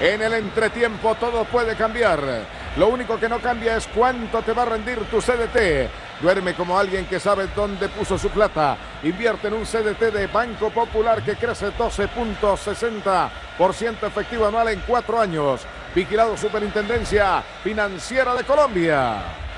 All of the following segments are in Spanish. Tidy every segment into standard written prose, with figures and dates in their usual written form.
En el entretiempo todo puede cambiar. Lo único que no cambia es cuánto te va a rendir tu CDT. Duerme como alguien que sabe dónde puso su plata. Invierte en un CDT de Banco Popular que crece 12.60% efectivo anual en 4 años. Vigilado Superintendencia Financiera de Colombia.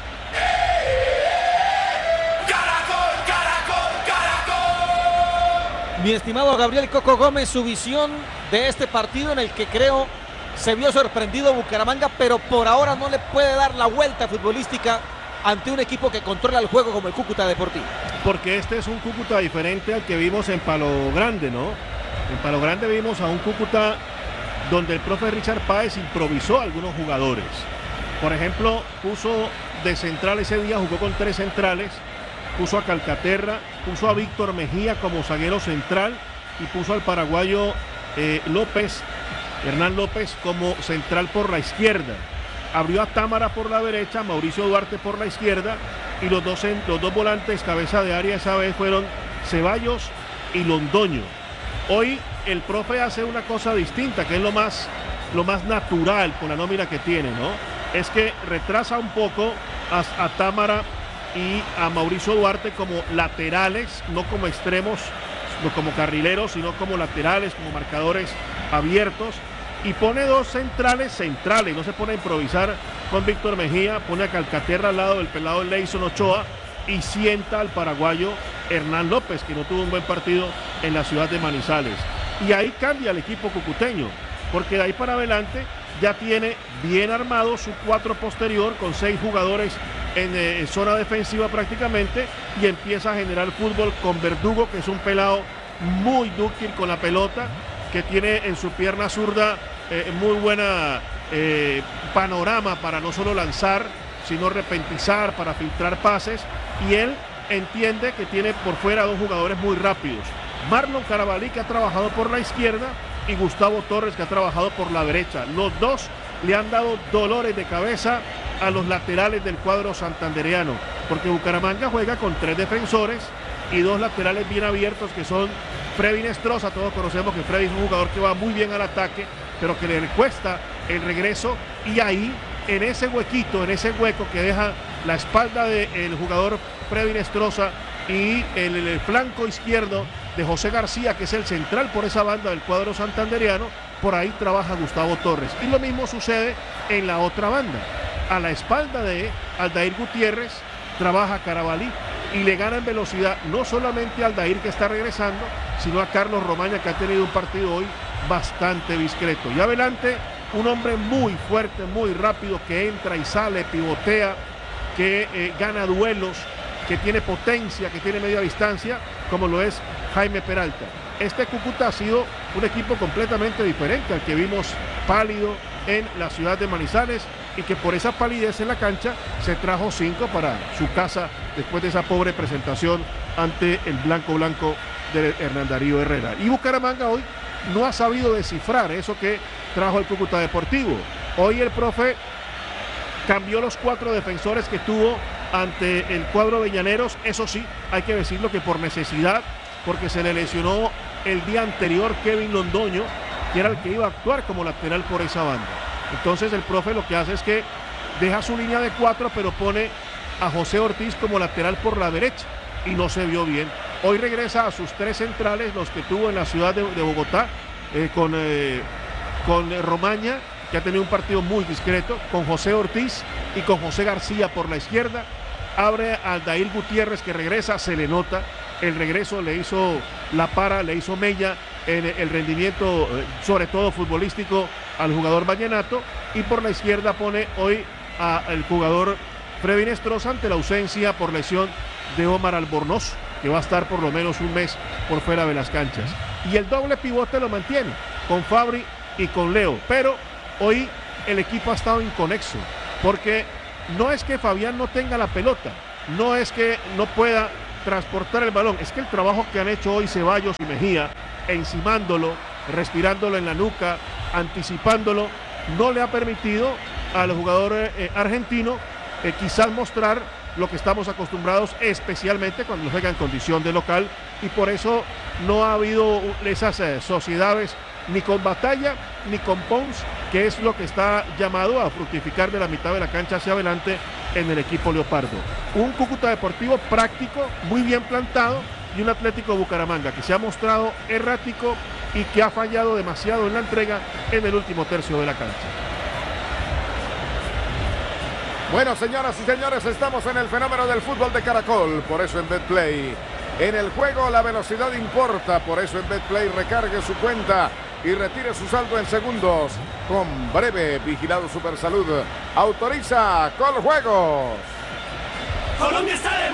Mi estimado Gabriel Coco Gómez, su visión de este partido en el que creo se vio sorprendido Bucaramanga, pero por ahora no le puede dar la vuelta futbolística ante un equipo que controla el juego como el Cúcuta Deportivo. Porque este es un Cúcuta diferente al que vimos en Palo Grande, ¿no? En Palo Grande vimos a un Cúcuta donde el profe Richard Páez improvisó a algunos jugadores. Por ejemplo, puso de central ese día, jugó con 3 centrales, puso a Calcaterra, puso a Víctor Mejía como zaguero central y puso al paraguayo Hernán López como central por la izquierda. Abrió a Támara por la derecha, Mauricio Duarte por la izquierda y los dos volantes cabeza de área esa vez fueron Ceballos y Londoño. Hoy el profe hace una cosa distinta, que es lo más natural con la nómina que tiene, ¿no? Es que retrasa un poco a Támara y a Mauricio Duarte como laterales, no como extremos, no como carrileros, sino como laterales, como marcadores abiertos, y pone 2 centrales, no se pone a improvisar con Víctor Mejía, pone a Calcaterra al lado del pelado Leison Ochoa y sienta al paraguayo Hernán López, que no tuvo un buen partido en la ciudad de Manizales. Y ahí cambia el equipo cucuteño, porque de ahí para adelante ya tiene bien armado su 4 posterior con 6 jugadores en zona defensiva prácticamente, y empieza a generar fútbol con Verdugo, que es un pelado muy dúctil con la pelota, que tiene en su pierna zurda muy buena panorama para no solo lanzar, sino repentizar, para filtrar pases, y él entiende que tiene por fuera 2 jugadores muy rápidos. Marlon Carabalí, que ha trabajado por la izquierda, y Gustavo Torres, que ha trabajado por la derecha. Los dos le han dado dolores de cabeza a los laterales del cuadro santandereano, porque Bucaramanga juega con 3 defensores y 2 laterales bien abiertos, que son Freddy Nestroza. Todos conocemos que Freddy es un jugador que va muy bien al ataque, pero que le cuesta el regreso, y ahí, en ese huequito, en ese hueco que deja la espalda del jugador Freddy Nestroza y el flanco izquierdo de José García, que es el central por esa banda del cuadro santandereano, por ahí trabaja Gustavo Torres. Y lo mismo sucede en la otra banda. A la espalda de Aldair Gutiérrez trabaja Carabalí y le gana en velocidad no solamente a Aldair, que está regresando, sino a Carlos Romaña, que ha tenido un partido hoy bastante discreto. Y adelante, un hombre muy fuerte, muy rápido, que entra y sale, pivotea, que gana duelos, que tiene potencia, que tiene media distancia, como lo es Jaime Peralta. Este Cúcuta ha sido un equipo completamente diferente al que vimos pálido en la ciudad de Manizales, y que por esa palidez en la cancha se trajo 5 para su casa después de esa pobre presentación ante el blanco de Hernán Darío Herrera. Y Bucaramanga hoy no ha sabido descifrar eso que trajo el Cúcuta Deportivo. Hoy el profe cambió los 4 defensores que tuvo ante el cuadro de Llaneros. Eso sí, hay que decirlo que por necesidad, porque se le lesionó el día anterior Kevin Londoño, que era el que iba a actuar como lateral por esa banda. Entonces el profe lo que hace es que deja su línea de 4, pero pone a José Ortiz como lateral por la derecha, y no se vio bien. Hoy regresa a sus 3 centrales, los que tuvo en la ciudad de Bogotá, con Romaña, que ha tenido un partido muy discreto, con José Ortiz y con José García por la izquierda. Abre a Aldair Gutiérrez, que regresa, se le nota el regreso, le hizo la para, le hizo mella en el rendimiento, sobre todo futbolístico, al jugador vallenato, y por la izquierda pone hoy al jugador Freddy Nestroza ante la ausencia por lesión de Omar Albornoz, que va a estar por lo menos un mes por fuera de las canchas. Y el doble pivote lo mantiene con Fabri y con Leo, pero hoy el equipo ha estado inconexo, porque no es que Fabián no tenga la pelota, no es que no pueda transportar el balón, es que el trabajo que han hecho hoy Ceballos y Mejía, encimándolo, respirándolo en la nuca, anticipándolo, no le ha permitido al jugador argentino quizás mostrar lo que estamos acostumbrados, especialmente cuando juega en condición de local, y por eso no ha habido esas sociedades ni con Batalla, ni con Pons, que es lo que está llamado a fructificar de la mitad de la cancha hacia adelante en el equipo leopardo. Un Cúcuta Deportivo práctico, muy bien plantado, y un Atlético Bucaramanga que se ha mostrado errático y que ha fallado demasiado en la entrega en el último tercio de la cancha. Bueno, señoras y señores, estamos en el fenómeno del fútbol de Caracol. Por eso en Betplay, en el juego la velocidad importa. Por eso en Betplay recargue su cuenta y retire su saldo en segundos. Con breve vigilado Supersalud. Autoriza Coljuegos. Colombia está de